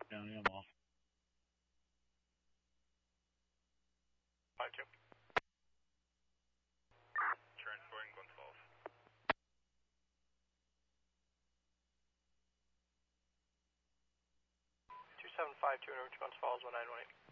County, I'm off. 5-2. Transporting Glens Falls. 2752 in Glens Falls, 1918.